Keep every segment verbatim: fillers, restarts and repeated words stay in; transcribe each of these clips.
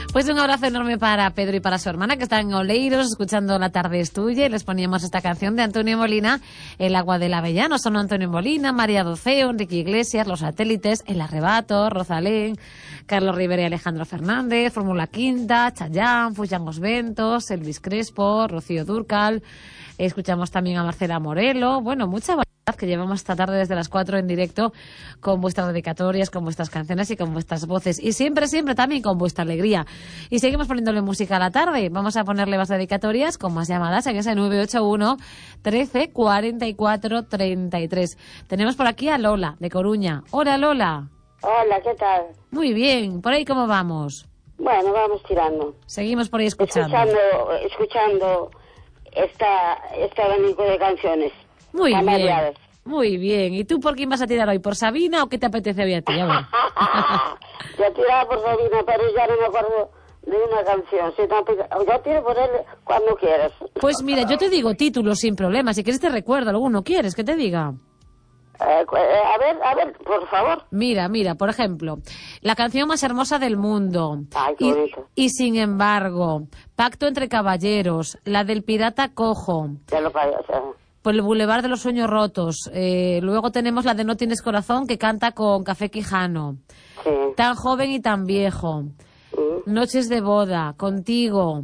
Pues un abrazo enorme para Pedro y para su hermana, que están en Oleiros escuchando La tarde es tuya, y les poníamos esta canción de Antonio Molina, El agua del Avellano. Son Antonio Molina, María Doceo, Enrique Iglesias, Los Satélites, El Arrebato, Rosalén, Carlos Rivera y Alejandro Fernández, Fórmula Quinta, Chayanne, Fuyan os Ventos, Elvis Crespo, Rocío Dúrcal. Escuchamos también a Marcela Morelo. Bueno, mucha variedad que llevamos esta tarde desde las cuatro en directo, con vuestras dedicatorias, con vuestras canciones y con vuestras voces. Y siempre, siempre también con vuestra alegría. Y seguimos poniéndole música a la tarde. Vamos a ponerle más dedicatorias con más llamadas en ese nueve ocho uno, trece, cuarenta y cuatro, treinta y tres. Tenemos por aquí a Lola, de Coruña. Hola, Lola. Hola, ¿qué tal? Muy bien. ¿Por ahí cómo vamos? Bueno, vamos tirando. Seguimos por ahí escuchando. Escuchando, escuchando esta, este abanico de canciones. Muy bien. Variadas. Muy bien. ¿Y tú por quién vas a tirar hoy? ¿Por Sabina o qué te apetece hoy a ti? A ver. Yo tiraba por Sabina, pero ya no me acuerdo de una canción. Si no, yo tiro por él cuando quieras. Pues mira, yo te digo títulos sin problema. Si quieres te recuerdo alguno. ¿Quieres que te diga? Eh, a ver, a ver, por favor. Mira, mira, por ejemplo, la canción más hermosa del mundo. Ay, qué y, bonito. y sin embargo, Pacto entre caballeros, la del pirata cojo. Ya lo pagas, ¿eh? Por el Boulevard de los Sueños Rotos. Eh, luego tenemos la de No tienes corazón, que canta con Café Quijano. Sí. Tan joven y tan viejo. ¿Mm? Noches de boda, Contigo.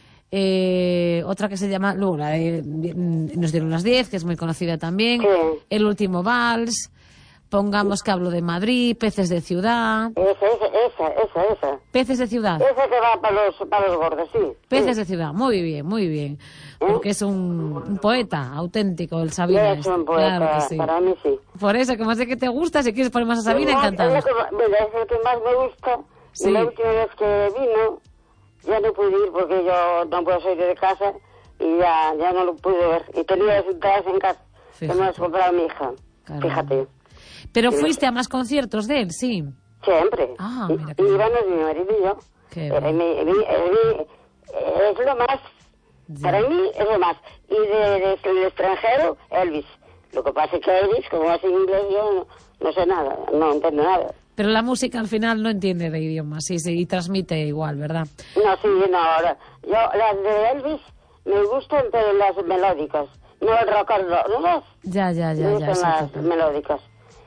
Eh, otra que se llama, luego la de Nos dieron las diez, que es muy conocida también. Sí. El último vals. Pongamos que hablo de Madrid, Peces de ciudad. Esa, esa, esa, esa, esa. Peces de ciudad. Esa que va para los, para los gordos, sí. Peces sí. de ciudad, muy bien, muy bien. Porque es un, un poeta auténtico, el Yo Sabina. es un poeta, Claro que sí. para mí sí. Por eso, como sé que te gusta, si quieres poner más a Sabina, Más- encantado. Es, lo que, mira, es el que más me gusta. Sí. Y la última vez que vino, ya no pude ir porque yo no puedo salir de casa y ya, ya no lo pude ver. Y tenía las entradas en casa que me las compraba mi hija. Caramba. Fíjate. Pero Sí. fuiste a más conciertos de él, sí. Siempre. Ah, y, mira qué y bien. íbamos mi marido y yo. Qué Pero bien. mi- mi- mi- es lo más, Ya. para mí es lo más. Y de, de- del extranjero, Elvis. Lo que pasa es que Elvis, como es inglés, yo no, no sé nada, no entiendo nada. Pero la música al final no entiende de idiomas, sí, sí, y transmite igual, ¿verdad? No, sí, no, ahora. Yo, las de Elvis me gustan, pero las melódicas. No el rock and roll, ¿no? Ya, ya, Me ya, ya. gustan sí, las total. melódicas.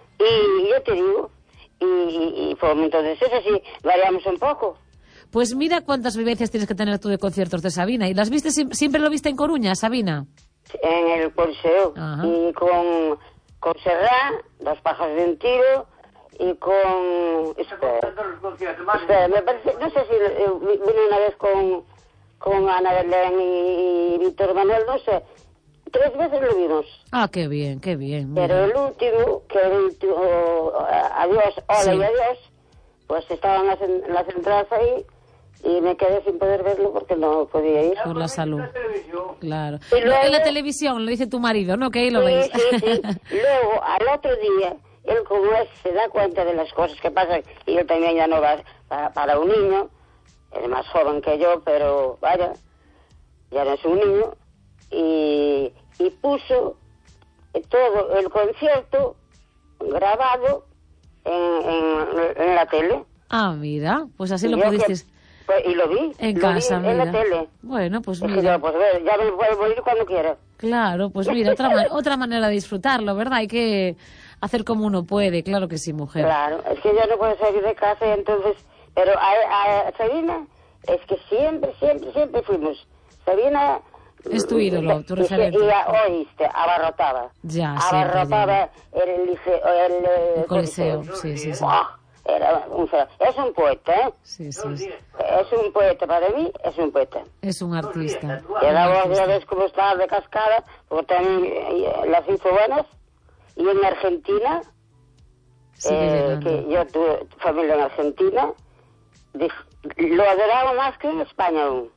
Y yo te digo, y, y, y por entonces eso sí, variamos un poco. Pues mira cuántas vivencias tienes que tener tú de conciertos de Sabina. ¿Y las viste, sim- siempre lo viste en Coruña, Sabina? En el Coliseo. Ajá. Y con, con Serrat, Dos pájaros de un tiro, y con... Espera, espera, me parece, no sé si eh, vi- vino una vez con, con Ana Belén y, y Víctor Manuel, no sé. Tres veces lo vimos. Ah, qué bien, qué bien. Pero mira. el último, que el último, adiós, hola Sí. y adiós, pues estaban las, en- las entradas ahí y me quedé sin poder verlo porque no podía ir. Por la salud. Claro. Y luego- En la televisión, lo dice tu marido, ¿no? Que ahí lo Sí, veis. sí, sí. Luego, al otro día, él como es, se da cuenta de las cosas que pasan y él también ya no va para, para un niño, es más joven que yo, pero vaya, ya no es un niño, y, y puso todo el concierto grabado en, en, en la tele. Ah, mira, pues así Y lo yo pudisteis que- pues, y lo vi, en lo casa, vi en la mira. tele. Bueno, pues Es que mira. yo, pues ver, ya me puedo ir cuando quiera. Claro, pues mira, otra, ma- otra manera de disfrutarlo, ¿verdad? Hay que hacer como uno puede, claro que sí, mujer. Claro, es que yo no puedo salir de casa y entonces... Pero a, a Sabina, es que siempre, siempre, siempre fuimos. Sabina... Es tu ídolo, tu y- y- referente. Y, a- oíste, abarrotaba. Ya, siempre Abarrotaba el liceo, el, eh, El coliseo, sí, sí, sí. Buah, era un feo. Es un poeta, ¿eh? Sí, sí, sí. Es un poeta, para mí es un poeta. Es un artista. Y un la voz artista. ya ves cómo estaba de cascada, porque también eh, las hizo buenas. Y en Argentina... Sigue Eh, llegando. que yo tuve familia en Argentina, dif- lo adoraba más que en España aún.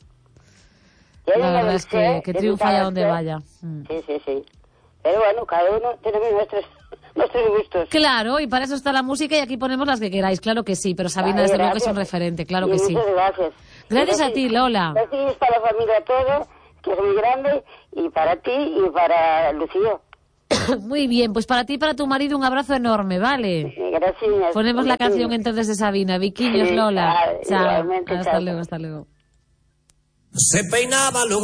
Y La ella me verdad es que, decía, que de triunfa mi allá parte, donde vaya. Mm. Sí, sí, sí. Pero bueno, cada uno tenemos nuestros, nuestros gustos. Claro, y para eso está la música y aquí ponemos las que queráis, claro que sí, pero Sabina Ay, desde luego que es gracias. un referente, claro Y que sí. muchas gracias. Gracias Y a ti, Lola. Gracias para la familia toda, que es muy grande, y para ti y para Lucía. Muy bien, pues para ti y para tu marido un abrazo enorme, ¿vale? Sí, gracias. Ponemos la Gracias. canción entonces de Sabina. Viquiños, Sí, Lola. vale, Chao. igualmente, Hasta chao. luego, hasta luego. Se peinaba lo